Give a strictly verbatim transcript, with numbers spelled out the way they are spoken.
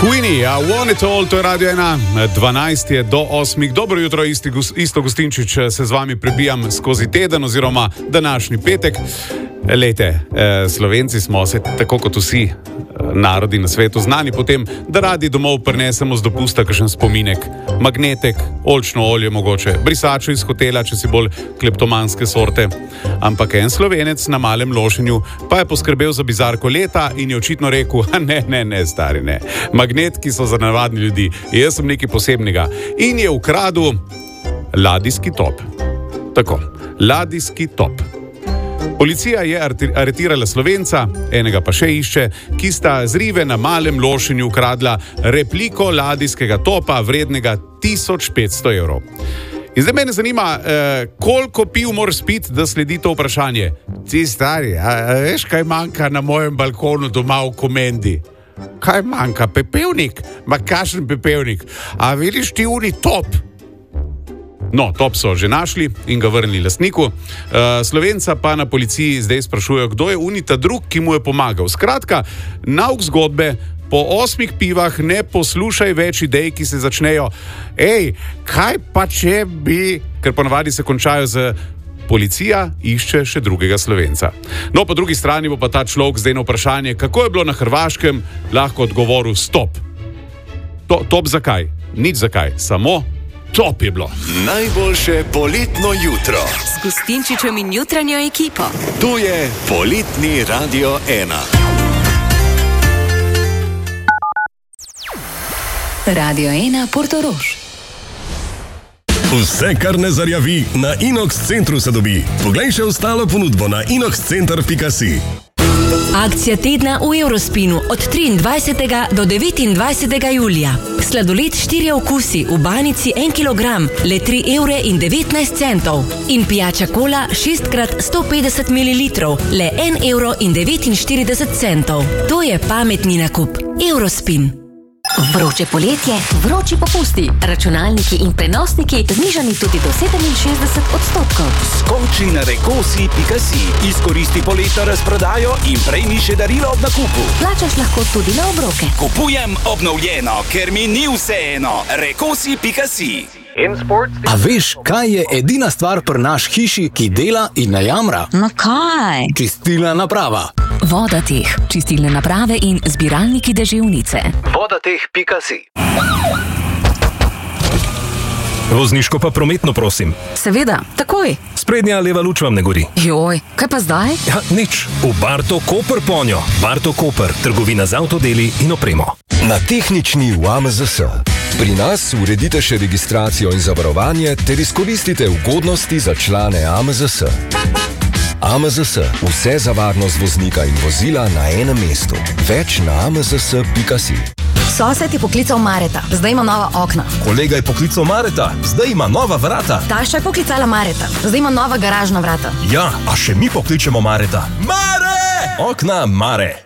Queenie, I want it all, to je Radio ena, dvanajst je do osmih. Dobro jutro, isti, isto Gostinčič, se z vami prebijam skozi teden oziroma današnji petek. Lejte, Slovenci smo se, tako kot vsi narodi na svetu, znani potem, da radi domov prinesemo z dopusta kakšen spominek, magnetek, oljčno olje mogoče, brisačo iz hotela, če si bolj kleptomanske sorte. Ampak en Slovenec na Malem Lošenju pa je poskrbel za bizarko leta in je očitno rekel, ne, ne, ne, stari, ne. Magnetki so za navadni ljudi, jaz sem nekaj posebnega. In je ukradel ladijski top. Tako, ladijski top. Policija je aretirala Slovenca, enega pa še išče, ki sta z rive na Malem Lošenju ukradla repliko ladijskega topa vrednega tisoč petsto evrov. In zdaj mene zanima, eh, koliko piv moraš spiti, da sledi to vprašanje. Ti stari, a, a veš, kaj manjka na mojem balkonu doma v Komendi? Kaj manjka? Pepevnik? Ma kakšen pepevnik? A vidiš ti uni top? No, top so že našli in ga vrnili lastniku. Uh, Slovenca pa na policiji zdaj sprašujejo, kdo je unita drug, ki mu je pomagal. Skratka, nauk zgodbe, po osmih pivah ne poslušaj več idej, ki se začnejo. Ej, kaj pa če bi, ker ponavadi se končajo z policija išče še drugega Slovenca. No, po drugi strani bo pa ta človek zdaj na vprašanje, kako je bilo na Hrvaškem, lahko odgovoril stop. To, top zakaj? Nič zakaj, samo top je bilo. Najboljše poletno jutro s Gostinčičem in jutranjo ekipo. To je poletni Radio ena. Radio ena Portorož. Vse, kar ne zarjavi, na Inox Centru se dobi. Poglej še ostalo ponudbo na inox center pika si. Akcija tedna v Eurospinu od triindvajsetega do devetindvajsetega julija. Sladoled štirje okusi v banici en kilogram, le tri evre in devetnajst centov. In pijača kola šestkrat sto petdeset mililitrov, le en evro in devetinštirideset centov. To je pametni nakup. Eurospin. Vroče poletje, vroči popusti, računalniki in prenosniki znižani tudi do sedeminšestdeset odstotkov. Skoči na rekosi pika si, izkoristi poletno razprodajo in prejmi še darilo ob nakupu. Plačaš lahko tudi na obroke. Kupujem obnovljeno, ker mi ni vseeno. rekosi pika si. A veš, kaj je edina stvar pri naš hiši, ki dela in ne jamra? No kaj? Čistilna naprava. Vodateh, čistilne naprave in zbiralniki deževnice. vodateh pika si. Vozniško pa prometno, prosim. Seveda, takoj. Sprednja leva luč vam ne gori. Joj, kaj pa zdaj? Ja, nič. V Barto Koper ponjo. Barto Koper, trgovina z avtodeli in opremo. Na tehnični v A M Z S. Pri nas uredite še registracijo in zavarovanje ter izkoristite ugodnosti za člane A M Z S. A M Z S. Vse za varnost voznika in vozila na enem mestu. Več na a m z s pika si. Sosed je poklical Mareta, zdaj ima nova okna. Kolega je poklical Mareta, zdaj ima nova vrata. Tašča je poklicala Mareta, zdaj ima nova garažna vrata. Ja, a še mi pokličemo Mareta. Mare! Okna Mare.